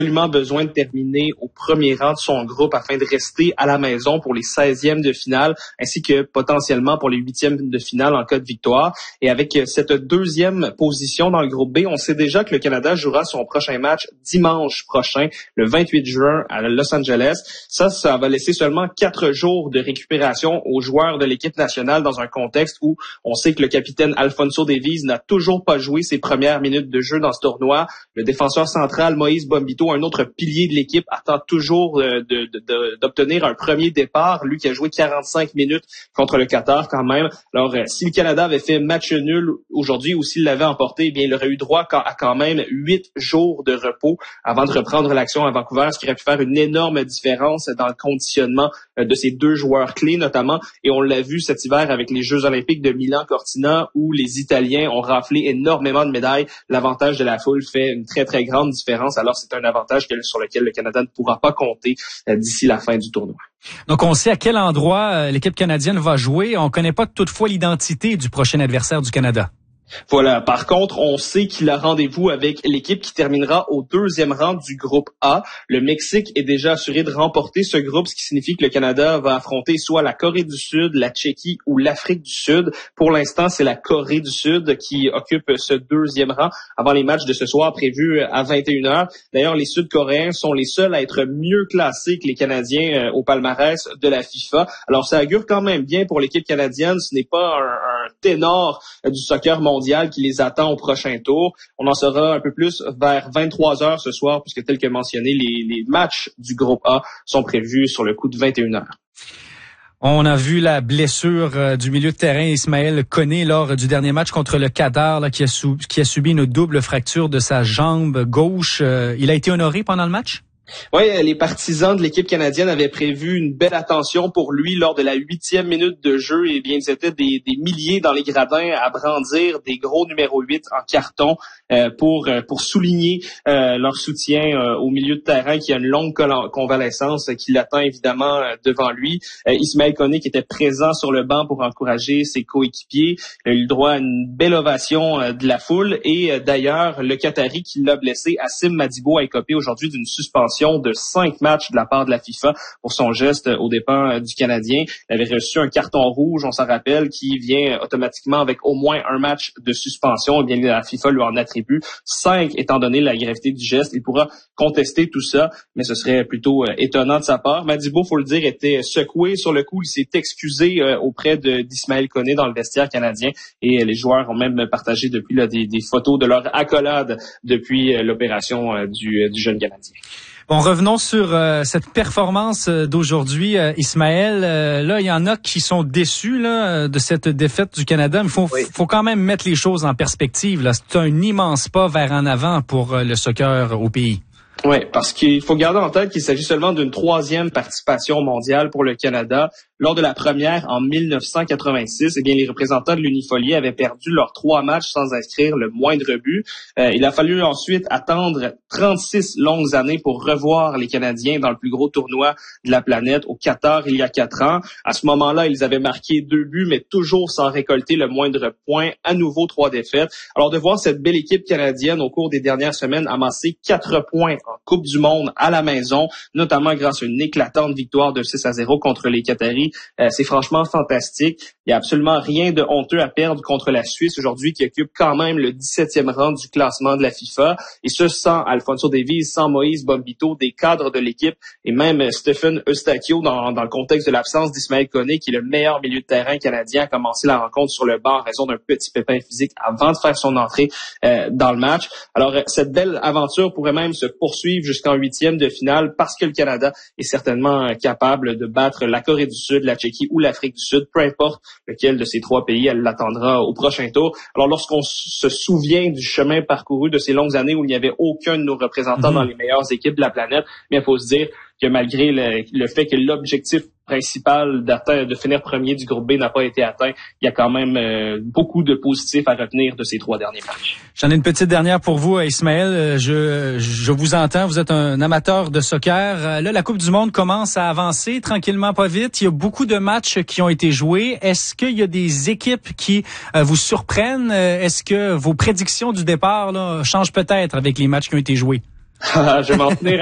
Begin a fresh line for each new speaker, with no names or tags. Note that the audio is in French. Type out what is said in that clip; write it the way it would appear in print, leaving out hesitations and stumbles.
absolument besoin de terminer au premier rang de son groupe afin de rester à la maison pour les 16e de finale, ainsi que potentiellement pour les 8e de finale en cas de victoire. Et avec cette deuxième position dans le groupe B, on sait déjà que le Canada jouera son prochain match dimanche prochain, le 28 juin à Los Angeles. Ça va laisser seulement 4 jours de récupération aux joueurs de l'équipe nationale dans un contexte où on sait que le capitaine Alfonso Davies n'a toujours pas joué ses premières minutes de jeu dans ce tournoi. Le défenseur central Moïse Bombito, un autre pilier de l'équipe, attend toujours d'obtenir un premier départ. Lui qui a joué 45 minutes contre le Qatar quand même. Alors, si le Canada avait fait match nul aujourd'hui ou s'il l'avait emporté, eh bien, il aurait eu droit à quand même 8 jours de repos avant de reprendre l'action à Vancouver, ce qui aurait pu faire une énorme différence dans le conditionnement de ces deux joueurs clés notamment. Et on l'a vu cet hiver avec les Jeux olympiques de Milan-Cortina où les Italiens ont raflé énormément de médailles. L'avantage de la foule fait une très, très grande différence. Alors, c'est un avantage sur lequel le Canada ne pourra pas compter d'ici la fin du tournoi.
Donc, on sait à quel endroit l'équipe canadienne va jouer. On ne connaît pas toutefois l'identité du prochain adversaire du Canada.
Voilà. Par contre, on sait qu'il a rendez-vous avec l'équipe qui terminera au 2e rang du groupe A. Le Mexique est déjà assuré de remporter ce groupe, ce qui signifie que le Canada va affronter soit la Corée du Sud, la Tchéquie ou l'Afrique du Sud. Pour l'instant, c'est la Corée du Sud qui occupe ce 2e rang avant les matchs de ce soir prévus à 21h. D'ailleurs, les Sud-Coréens sont les seuls à être mieux classés que les Canadiens au palmarès de la FIFA. Alors, ça augure quand même bien pour l'équipe canadienne. Ce n'est pas un ténor du soccer mondial qui les attend au prochain tour. On en saura un peu plus vers 23h ce soir, puisque tel que mentionné, les matchs du groupe A sont prévus sur le coup de 21h.
On a vu la blessure du milieu de terrain Ismaël Koné lors du dernier match contre le Qatar, là, qui a subi une double fracture de sa jambe gauche. Il a été honoré pendant le match?
Oui, les partisans de l'équipe canadienne avaient prévu une belle attention pour lui lors de la 8e minute de jeu. Eh bien, ils étaient des milliers dans les gradins à brandir des gros numéro 8 en carton pour souligner leur soutien au milieu de terrain qui a une longue convalescence qui l'attend évidemment devant lui. Ismaël Koné qui était présent sur le banc pour encourager ses coéquipiers. Il a eu le droit à une belle ovation de la foule et d'ailleurs, le Qatari qui l'a blessé, Hassim Madibo, a écopé aujourd'hui d'une suspension de 5 matchs de la part de la FIFA pour son geste aux dépens du Canadien. Il avait reçu un carton rouge, on s'en rappelle, qui vient automatiquement avec au moins un match de suspension. Eh bien, la FIFA lui en attribue 5 étant donné la gravité du geste. Il pourra contester tout ça, mais ce serait plutôt étonnant de sa part. Madibo, faut le dire, était secoué sur le coup. Il s'est excusé auprès d'Ismaël Koné dans le vestiaire canadien et les joueurs ont même partagé depuis là, des photos de leur accolade depuis l'opération du jeune Canadien.
Bon, revenons sur cette performance d'aujourd'hui, Ismaël. Là, il y en a qui sont déçus là, de cette défaite du Canada, mais faut quand même mettre les choses en perspective. Là. C'est un immense pas vers en avant pour le soccer au pays.
Oui, parce qu'il faut garder en tête qu'il s'agit seulement d'une 3e participation mondiale pour le Canada. Lors de la première, en 1986, eh bien, les représentants de l'Unifolier avaient perdu leurs 3 matchs sans inscrire le moindre but. Il a fallu ensuite attendre 36 longues années pour revoir les Canadiens dans le plus gros tournoi de la planète, au Qatar, il y a 4 ans. À ce moment-là, ils avaient marqué 2 buts, mais toujours sans récolter le moindre point. À nouveau, 3 défaites. Alors, de voir cette belle équipe canadienne au cours des dernières semaines amasser 4 points en Coupe du Monde à la maison, notamment grâce à une éclatante victoire de 6-0 contre les Qataris, c'est franchement fantastique. Il n'y a absolument rien de honteux à perdre contre la Suisse aujourd'hui qui occupe quand même le 17e rang du classement de la FIFA. Et ce, sans Alfonso Davies, sans Moïse Bombito, des cadres de l'équipe et même Stephen Eustachio dans le contexte de l'absence d'Ismaël Koné qui est le meilleur milieu de terrain canadien a commencé la rencontre sur le banc en raison d'un petit pépin physique avant de faire son entrée dans le match. Alors, cette belle aventure pourrait même se poursuivre jusqu'en 8e de finale parce que le Canada est certainement capable de battre la Corée du Sud, la Tchéquie ou l'Afrique du Sud, peu importe lequel de ces 3 pays elle l'attendra au prochain tour. Alors lorsqu'on se souvient du chemin parcouru de ces longues années où il n'y avait aucun de nos représentants dans les meilleures équipes de la planète, mais il faut se dire que malgré le fait que l'objectif principal de finir premier du groupe B n'a pas été atteint, il y a quand même beaucoup de positifs à retenir de ces 3 derniers matchs.
J'en ai une petite dernière pour vous, Ismaël. Je vous entends, vous êtes un amateur de soccer. Là, la Coupe du Monde commence à avancer tranquillement, pas vite. Il y a beaucoup de matchs qui ont été joués. Est-ce qu'il y a des équipes qui vous surprennent? Est-ce que vos prédictions du départ là, changent peut-être avec les matchs qui ont été joués?
Je vais m'en tenir